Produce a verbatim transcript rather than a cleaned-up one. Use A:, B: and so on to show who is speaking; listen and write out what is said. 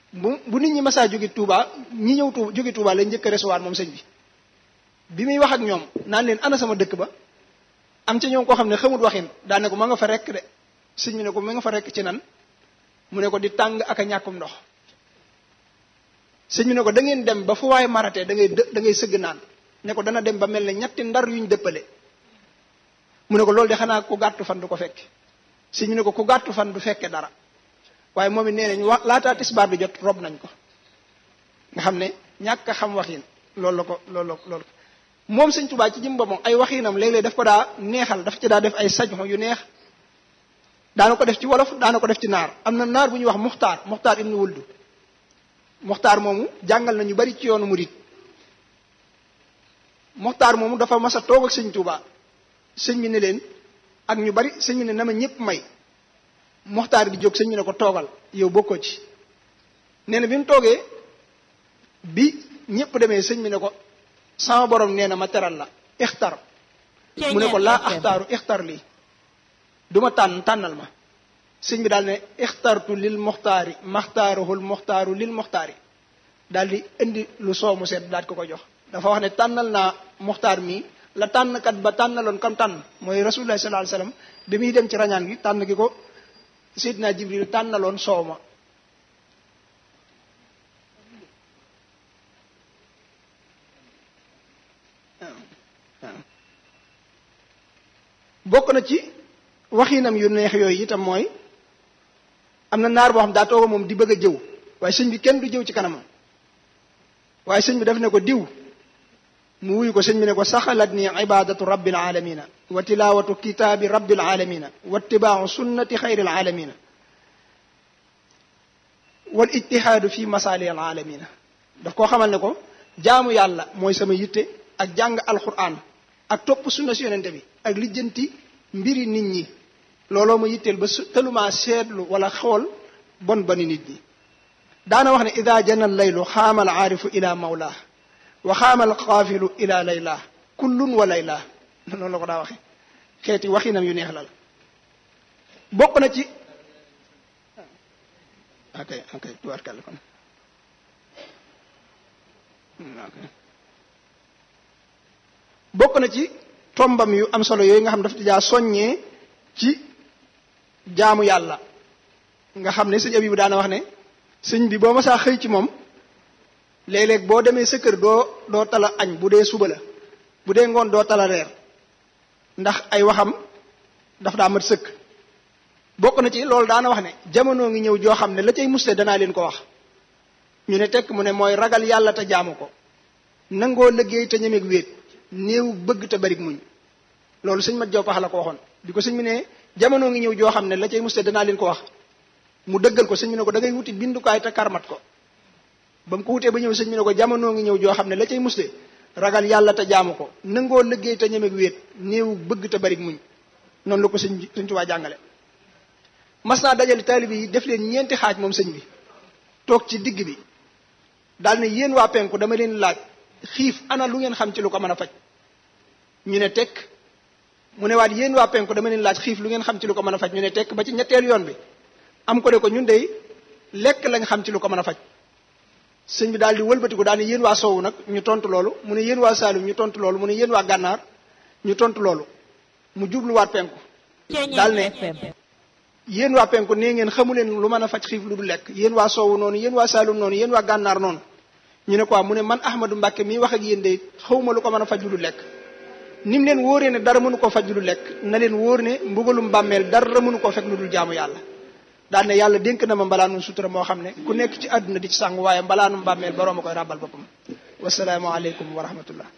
A: bu bu nit ñi masaa jóge Touba ñi ñëw Touba jóge Touba lañ njëkk a recevoir moom sëñ bi bi muy wax ak ñoom naan leen ana sama dëkk ba am ca ñoom koo xam ne xamut waxin daan ne ko ma nga fa rekk de sëñ bi ne ko ma nga fa rekk ci nan mu ne ko di tàng ak a ñàkkum ndox sëñ bi ne ko da ngeen dem ba fu waaye maratee da ngay da ngay sëgg naan ne ko dana dem ba mel ne ñetti ndar yuñ dëppale mu ne ko loolu de xanaa ku gàttu fan du ko fekke sëñ bi ne ko ku gàttu fan du fekke dara waaye moom it nee nañ wa laataa tisbaar bi jot rob nañ ko nga xam ne ñàkk a xam waxin loolu la ko loolu la loolu moom sëñ Tuubaa ci jëm ba moom ay waxinam léeg-léeg daf ko daa neexal daf ci daa def ay sajxo yu neex daana ko def ci wolof daana ko def ci naar am na naar bu ñuy wax muxtaar muxtaar ibnu wuldu muxtaar moomu jàngal na ñu bari ci yoonu murid muxtaar moomu dafa mas a toog ak sëñ Tuubaa sëñ bi ne leen ak ñu bari sëñ bi ne na ma ñëpp may muxtaar di jóg sëñ bi ne ko toogal yow bokkoo ci nee na bi mu toogee bi ñëpp demee sëñ bi ne ko sama borom nee na ma teral la ixtar mu ne ko laa axtaaru ixtar lii duma tànn tànnal ma sëñ bi daal ne ixtartu lil muxtaari maxtaaruhul muxtaaru lil muxtaari daal di indi lu soow mu sedd daal ko ko jox dafa wax ne tànnal naa muxtaar mii la tànnkat ba tànnaloon kam tànn mooy rasulullah sallallahu alayhi wasallam bi muy dem ci rañaan gi tànn gi ko Seydina Jibril tànnaloon soow ma bokk na ci waxinam yu neex yooyu itam mooy am na naar boo xam daa tooga moom di bëgg a jëw waaye sëñ bi kenn du jëw ci kanamam waaye sëñ bi daf ne ko diw mu wuyu ko sëñ bi ne ko saxalat ni ibadatu rabbil alamina wa tilawatu kitaabi rabbil alamina wa ittibaau sunnati xayril alamina wal ijtihaadu fi masali al alamina daf koo xamal ne ko jaamu yàlla mooy sama yitte ak jàng alquran ak topp sunna si yonente bi ak lijjanti mbiri nit ñi looloo ma yitteel ba su tëlumaa seetlu wala xool bon bani nit ñi daana wax ne ida jana laylu xaama al aarifu ila mawlaa wa xaama al xaafilu ila layla kullun wa layla noonu la ko daa waxe xeeti waxinam yu neex la la bokk na ci ok ok tubaarkàlla kon bokk na ci tombam yu am solo yooyu nga xam daf ci jaa soññee ci jaamu yàlla nga xam ne sëñ Abibu daana wax ne sëñ bi boo ma saa xëy ci moom léeg-léeg boo demee sa kër doo doo tala añ bu dee suba la bu dee ngoon doo tala reer ndax ay waxam daf daa mat sëkk bokk na ci loolu daana wax ne jamono ngi ñëw joo xam ne la cay musle danaa leen ko wax ñu ne tekk mu ne mooy ragal yàlla te jaamu ko nangoo liggéey te ñemeeg wéet néew bëgg te barik muñ loolu sëñ mat jaw pax la ko waxoon di ko sëñ bi ne jamono ngi ñëw joo xam ne la cay musle danaa leen ko wax mu dëggal ko sëñ bi ne ko da ngay wuti bindukaay te karmat ko ba mu ko wutee ba ñëw sëñ bi ne ko jamono ngi ñëw joo xam ne la cay musle ragal yàlla te jaamu ko nangoo liggéey te ñemeeg wéet néew bëgg te barik muñ noonu la ko sëñ sëñ Tuubaa jàngale mas naa dajale taalibe yi def leen ñeenti xaaj moom sëñ bi toog ci digg bi daal ne yéen waa penku dama leen laaj xiif ana lu ngeen xam ci lu ko mën a faj ñu ne tekk mu ne waat yéen waa penku dama leen laaj xiif lu ngeen xam ci lu ko mën a faj ñu ne tekk ba ci ñetteelu yoon bi am ko ne ko ñun dey lekk lañ xam ci lu ko mën a faj sëñ bi daal di wëlbatiku daal ne yéen waa soowu nag ñu tontu loolu mu ne yéen waa Saalum ñu tontu loolu mu ne yéen waa gànnaar ñu tontu loolu mu jubluwaat penku daal ne yéen waa penku nee ngeen xamu leen lu mën a faj xiif lu du lekk yéen waa soowu noonu yéen waa Saalum noonu yéen waa gànnaar noonu ñu ne quoi mu ne man Ahmadou Mbacke mii wax ak yéen de xawma lu ko mën a faj lu du lekk ni mu leen wóoree ne dara mënu koo faj lu du lekk na leen wóor ne mbugalum bàmmeel dara mënu koo fekk lu dul jaamu yàlla daal ne yàlla dénk na ma mbalaanum sutura moo xam ne ku nekk ci àdduna di ci sàng waaye mbalaanum bàmmeel boroom a koy ràbbal boppam wasalaamu aleykum wa rahmatullah